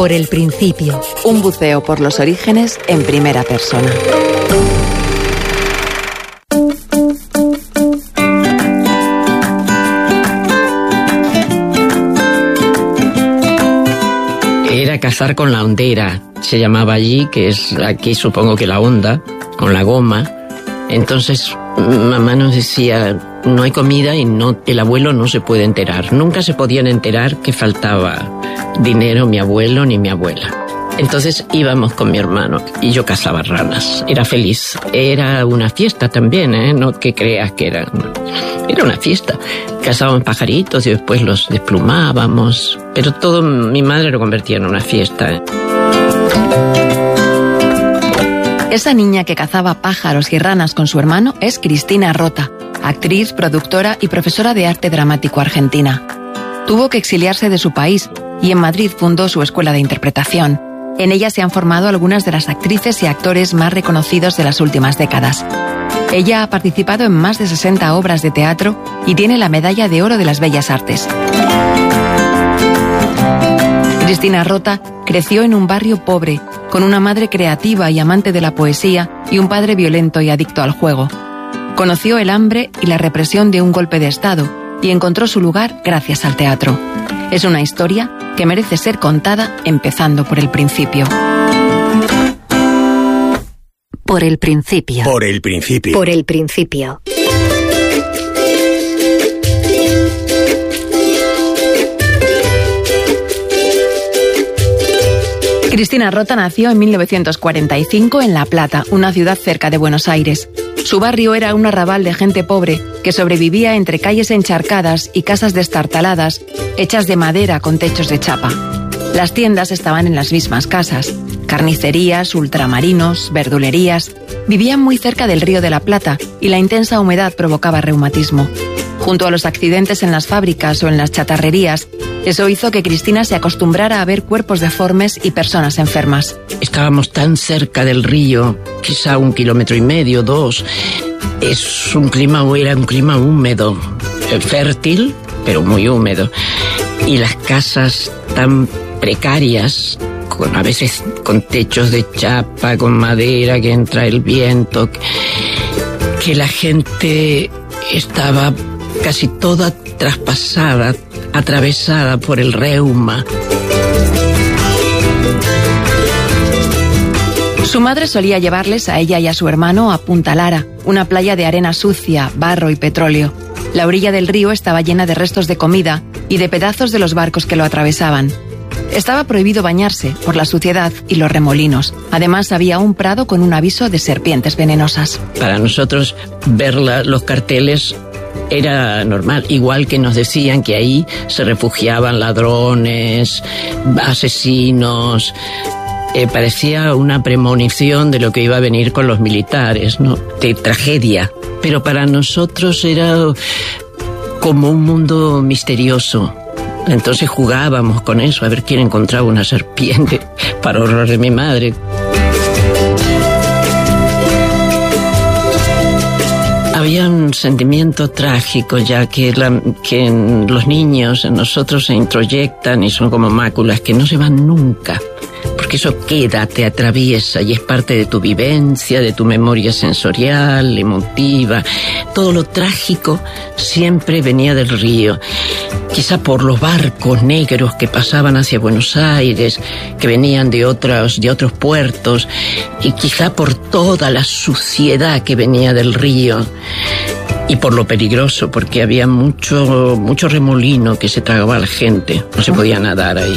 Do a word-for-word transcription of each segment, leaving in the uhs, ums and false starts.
Por el principio. Un buceo por los orígenes en primera persona. Era cazar con la hondera, se llamaba allí, que es aquí supongo que la honda, con la goma. Entonces mamá nos decía, no hay comida y no, el abuelo no se puede enterar. Nunca se podían enterar que faltaba dinero mi abuelo ni mi abuela. Entonces íbamos con mi hermano y yo cazaba ranas. Era feliz. Era una fiesta también, ¿eh? No que creas que era... Era una fiesta. Cazábamos pajaritos y después los desplumábamos. Pero todo mi madre lo convertía en una fiesta, ¿eh? Esa niña que cazaba pájaros y ranas con su hermano es Cristina Rota, actriz, productora y profesora de arte dramático argentina. Tuvo que exiliarse de su país y en Madrid fundó su escuela de interpretación. En ella se han formado algunas de las actrices y actores más reconocidos de las últimas décadas. Ella ha participado en más de sesenta obras de teatro y tiene la medalla de oro de las Bellas Artes. Cristina Rota creció en un barrio pobre, con una madre creativa y amante de la poesía y un padre violento y adicto al juego. Conoció el hambre y la represión de un golpe de Estado y encontró su lugar gracias al teatro. Es una historia que merece ser contada empezando por el principio. Por el principio. Por el principio. Por el principio. Cristina Rota nació en mil novecientos cuarenta y cinco en La Plata, una ciudad cerca de Buenos Aires. Su barrio era un arrabal de gente pobre que sobrevivía entre calles encharcadas y casas destartaladas, hechas de madera con techos de chapa. Las tiendas estaban en las mismas casas. Carnicerías, ultramarinos, verdulerías. Vivían muy cerca del Río de la Plata y la intensa humedad provocaba reumatismo. Junto a los accidentes en las fábricas o en las chatarrerías, eso hizo que Cristina se acostumbrara a ver cuerpos deformes y personas enfermas. Estábamos tan cerca del río, quizá un kilómetro y medio, dos. Es un clima, era un clima húmedo, fértil, pero muy húmedo. Y las casas tan precarias, con, a veces con techos de chapa, con madera, que entra el viento, que la gente estaba casi toda traspasada, atravesada por el reuma. Su madre solía llevarles a ella y a su hermano a Punta Lara, una playa de arena sucia, barro y petróleo. La orilla del río estaba llena de restos de comida y de pedazos de los barcos que lo atravesaban. Estaba prohibido bañarse por la suciedad y los remolinos. Además, había un prado con un aviso de serpientes venenosas. Para nosotros, ver la, los carteles era normal, igual que nos decían que ahí se refugiaban ladrones, asesinos. Eh, parecía una premonición de lo que iba a venir con los militares, ¿no? De tragedia. Pero para nosotros era como un mundo misterioso. Entonces jugábamos con eso, a ver quién encontraba una serpiente, para horror de mi madre. Había un sentimiento trágico, ya que, la, que en los niños, en nosotros se introyectan y son como máculas que no se van nunca. Porque eso queda, te atraviesa y es parte de tu vivencia, de tu memoria sensorial, emotiva. Todo lo trágico siempre venía del río. Quizá por los barcos negros que pasaban hacia Buenos Aires, que venían de otros, de otros puertos, y quizá por toda la suciedad que venía del río. Y por lo peligroso, porque había mucho, mucho remolino que se tragaba a la gente. No se podía nadar ahí.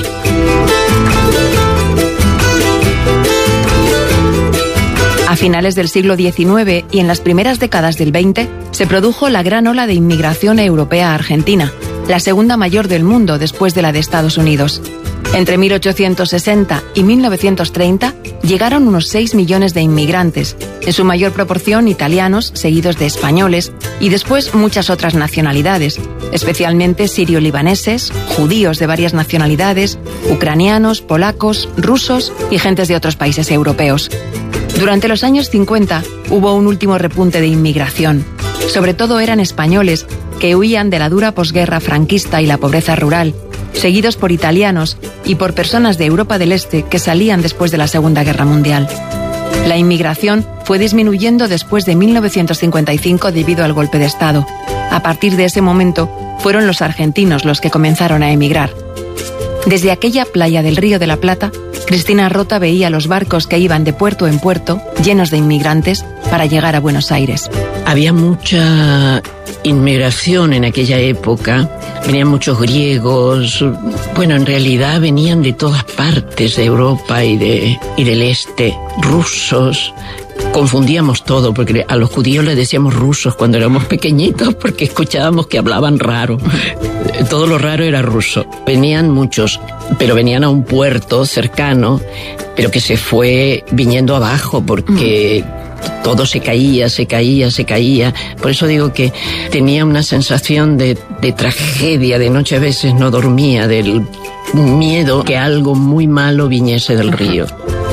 A finales del siglo diecinueve y en las primeras décadas del veinte se produjo la gran ola de inmigración europea a Argentina, la segunda mayor del mundo después de la de Estados Unidos. Entre mil ochocientos sesenta y mil novecientos treinta llegaron unos seis millones de inmigrantes, en su mayor proporción italianos, seguidos de españoles, y después muchas otras nacionalidades, especialmente sirio-libaneses, judíos de varias nacionalidades, ucranianos, polacos, rusos y gentes de otros países europeos. Durante los años cincuenta hubo un último repunte de inmigración. Sobre todo eran españoles que huían de la dura posguerra franquista y la pobreza rural, seguidos por italianos y por personas de Europa del Este que salían después de la Segunda Guerra Mundial. La inmigración fue disminuyendo después de mil novecientos cincuenta y cinco debido al golpe de Estado. A partir de ese momento, fueron los argentinos los que comenzaron a emigrar. Desde aquella playa del Río de la Plata, Cristina Rota veía los barcos que iban de puerto en puerto, llenos de inmigrantes, para llegar a Buenos Aires. Había mucha inmigración en aquella época, venían muchos griegos, bueno, en realidad venían de todas partes de Europa y, de, y del este, rusos. Confundíamos todo, porque a los judíos les decíamos rusos cuando éramos pequeñitos, porque escuchábamos que hablaban raro. Todo lo raro era ruso. Venían muchos, pero venían a un puerto cercano, pero que se fue viniendo abajo, porque mm. todo se caía, se caía, se caía. Por eso digo que tenía una sensación de, de tragedia, de noche a veces no dormía, del miedo que algo muy malo viniese del río.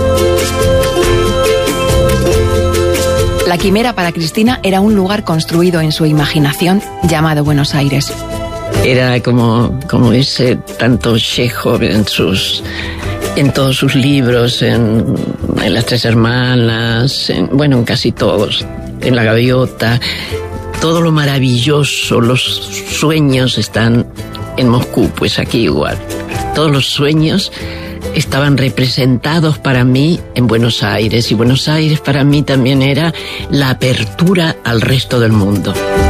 La Quimera para Cristina era un lugar construido en su imaginación llamado Buenos Aires. Era como, como dice tanto Chekhov en sus, en todos sus libros, en, en Las Tres Hermanas, en, bueno, en casi todos, en La Gaviota. Todo lo maravilloso, los sueños están en Moscú, pues aquí igual. Todos los sueños estaban representados para mí en Buenos Aires, y Buenos Aires para mí también era la apertura al resto del mundo.